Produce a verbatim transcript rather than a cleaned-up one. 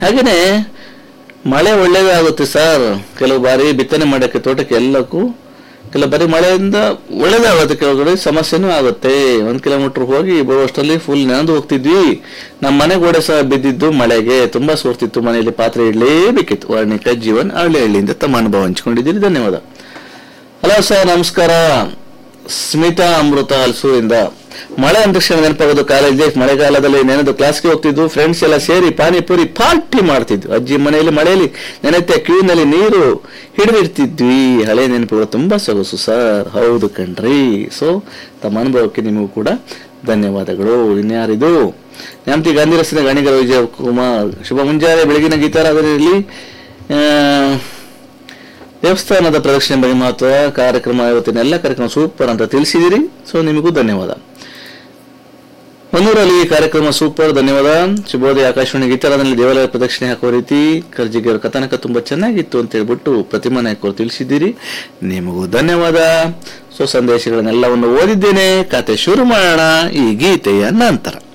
ಹಾಗೇನೆ ಮಳೆ ಒಳ್ಳೇದಾಗುತ್ತೆ ಸರ್. ಕೆಲವು ಬಾರಿ ಬಿತ್ತನೆ ಮಾಡೋಕ್ಕೆ ತೋಟಕ್ಕೆ ಎಲ್ಲಕ್ಕೂ ಕೆಲವು ಬಾರಿ ಮಳೆಯಿಂದ ಒಳ್ಳೇದಾಗುತ್ತೆ, ಕೆಲವು ಕಡೆ ಸಮಸ್ಯೆನೂ ಆಗುತ್ತೆ. ಒಂದ್ ಕಿಲೋಮೀಟರ್ ಹೋಗಿ ಬರುವಷ್ಟರಲ್ಲಿ ಫುಲ್ ನೆನೆದು ಹೋಗ್ತಿದ್ವಿ. ನಮ್ಮ ಮನೆ ಗೋಡೆ ಸಹ ಬಿದ್ದಿದ್ದು ಮಳೆಗೆ ತುಂಬಾ ಸೋರ್ತಿತ್ತು. ಮನೆಯಲ್ಲಿ ಪಾತ್ರೆ ಇಡ್ಲೇಬೇಕಿತ್ತು. ವರ್ಣಿಕ ಜೀವನ್ ಹಳ್ಳಿ ಹಳ್ಳಿಯಿಂದ ತಮ್ಮ ಅನುಭವ ಹಂಚಿಕೊಂಡಿದ್ದೀರಿ, ಧನ್ಯವಾದ. ಹಲೋ ಸರ್, ನಮಸ್ಕಾರ. ಸ್ಮಿತಾ ಅಮೃತ ಹಲ್ಸೂರಿಂದ. ಮಳೆ ಅಂದ ತಕ್ಷಣ ನೆನಪಾಗೋದು ಕಾಲೇಜ್ ಲೈಫ್. ಮಳೆಗಾಲದಲ್ಲಿ ನೆನೆದು ಕ್ಲಾಸ್ಗೆ ಹೋಗ್ತಿದ್ವು, ಫ್ರೆಂಡ್ಸ್ ಎಲ್ಲ ಸೇರಿ ಪಾನಿಪುರಿ ಪಾರ್ಟಿ ಮಾಡ್ತಿದ್ವಿ. ಅಜ್ಜಿ ಮನೆಯಲ್ಲಿ ಮಳೆಯಲ್ಲಿ ನೆನೆತ್ತೆ ಕ್ಯೂನಲ್ಲಿ ನೀರು ಹಿಡಿದಿರ್ತಿದ್ವಿ. ಹಳೆ ನೆನಪುಗಳು ತುಂಬಾ ಸೊಗಸು ಸರ್. ಹೌದು ಕಣ್ರಿ. ಸೊ ತಮ್ಮ ಅನುಭವಕ್ಕೆ ನಿಮಗೂ ಕೂಡ ಧನ್ಯವಾದಗಳು. ಇನ್ಯಾರಿದು? ನ್ಯಾಮತಿ ಗಾಂಧಿ ರಸ್ತೆ ಗಣಿಗರ ವಿಜಯ ಕುಮಾರ್. ಶುಭ ಮುಂಜಾನೆ. ಬೆಳಗಿನ ಗೀತಾರಾಧನೆಯಲ್ಲಿ ದೇವಸ್ಥಾನದ ಪ್ರದಕ್ಷಿಣೆ ಬಗ್ಗೆ ಮಹತ್ವ ಕಾರ್ಯಕ್ರಮ, ಇವತ್ತಿನ ಎಲ್ಲ ಕಾರ್ಯಕ್ರಮ ಸೂಪರ್ ಅಂತ ತಿಳಿಸಿದಿರಿ. ಸೊ ನಿಮಗೂ ಧನ್ಯವಾದ. ಹೊನ್ನೂರಲ್ಲಿ ಕಾರ್ಯಕ್ರಮ ಸೂಪರ್, ಧನ್ಯವಾದ. ಶುಭೋದಯ. ಆಕಾಶವಾಣಿ ಗೀತಾರಾಧನೆಯಲ್ಲಿ ದೇವಾಲಯ ಪ್ರದಕ್ಷಿಣೆ ಹಾಕುವ ರೀತಿ ಕರ್ಜಿಗೆ ಅವರ ಕಥನಕ ತುಂಬಾ ಚೆನ್ನಾಗಿತ್ತು ಅಂತ ಹೇಳ್ಬಿಟ್ಟು ಪ್ರತಿಮಾ ನಾಯಕರು ತಿಳಿಸಿದ್ದೀರಿ, ನಿಮಗೂ ಧನ್ಯವಾದ. ಸೊ ಸಂದೇಶಗಳನ್ನೆಲ್ಲವನ್ನು ಓದಿದ್ದೇನೆ. ಕತೆ ಶುರು ಮಾಡೋಣ ಈ ಗೀತೆಯ ನಂತರ.